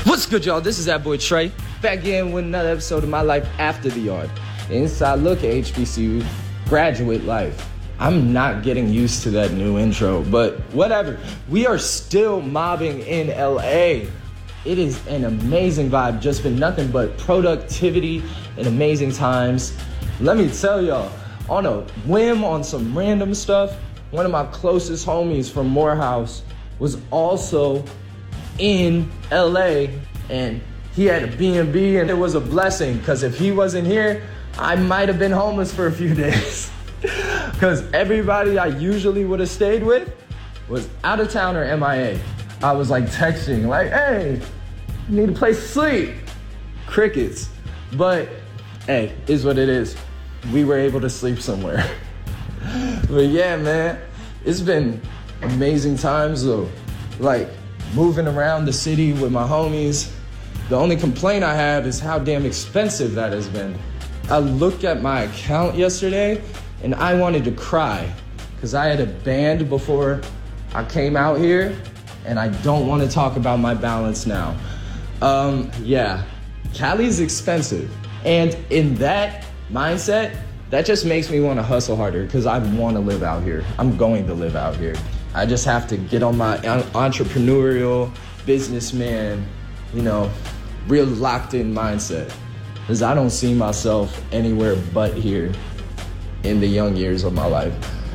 What's good, y'all? This is that boy Trey, back again with another episode of My Life After the Yard. Inside look at HBCU graduate life. I'm not getting used to that new intro, but whatever. We are still mobbing in LA. It is an amazing vibe, just been nothing but productivity and amazing times. Let me tell y'all, on a whim, on some random stuff, one of my closest homies from Morehouse was also in LA, and he had a B&B, and it was a blessing, because if he wasn't here, I might have been homeless for a few days. Because everybody I usually would have stayed with was out of town or MIA. I was like texting, like, hey, I need a place to sleep. Crickets. But hey, is what it is. We were able to sleep somewhere. But yeah, man, it's been amazing times though. Like moving around the city with my homies. The only complaint I have is how damn expensive that has been. I looked at my account yesterday and I wanted to cry because I had a band before I came out here, and I don't want to talk about my balance now. Yeah, Cali's expensive. And in that mindset, that just makes me want to hustle harder because I want to live out here. I'm going to live out here. I just have to get on my entrepreneurial, businessman, real locked in mindset. Because I don't see myself anywhere but here in the young years of my life.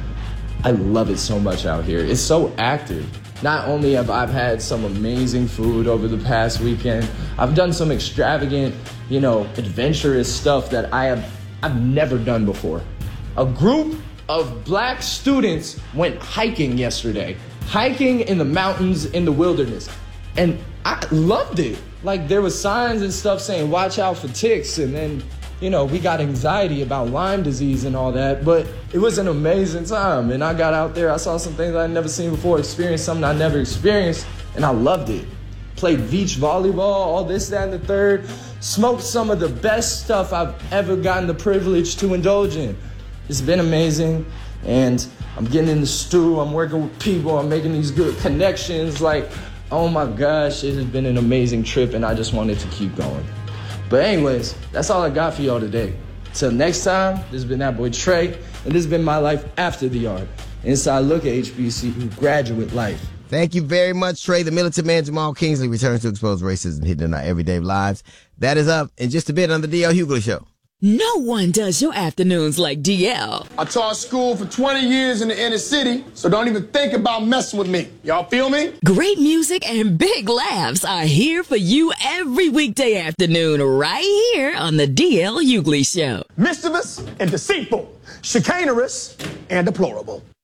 I love it so much out here. It's so active. Not only have I had some amazing food over the past weekend, I've done some extravagant, adventurous stuff that I've never done before. A group of black students went hiking yesterday. Hiking in the mountains in the wilderness. And I loved it. Like there was signs and stuff saying, watch out for ticks. And then, we got anxiety about Lyme disease and all that. But it was an amazing time. And I got out there, I saw some things I'd never seen before, experienced something I never experienced. And I loved it. Played beach volleyball, all this, that, and the third. Smoked some of the best stuff I've ever gotten the privilege to indulge in. It's been amazing. And I'm getting in the stew. I'm working with people. I'm making these good connections. Like, oh my gosh, it has been an amazing trip, and I just wanted to keep going. But anyways, that's all I got for y'all today. Till next time, this has been that boy Trey, and this has been My Life After the Yard. Inside look at HBCU graduate life. Thank you very much, Trey. The militant man, Jamal Kingsley, returns to expose racism hidden in our everyday lives. That is up in just a bit on the DL Hughley Show. No one does your afternoons like DL. I taught school for 20 years in the inner city, so don't even think about messing with me. Y'all feel me? Great music and big laughs are here for you every weekday afternoon right here on the DL Hughley Show. Mischievous and deceitful, chicanerous and deplorable.